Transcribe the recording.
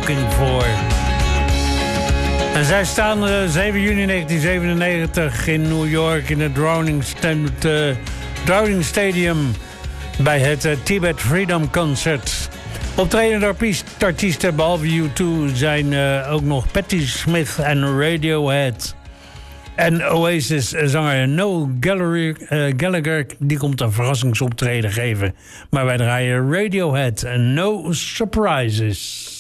Looking For. En zij staan 7 juni 1997 in New York in het Downing Stadium bij het Tibet Freedom Concert. Optredende artiesten behalve U2 zijn ook nog Patti Smith en Radiohead. En Oasis-zanger Noel Gallagher die komt een verrassingsoptreden geven. Maar wij draaien Radiohead en No Surprises.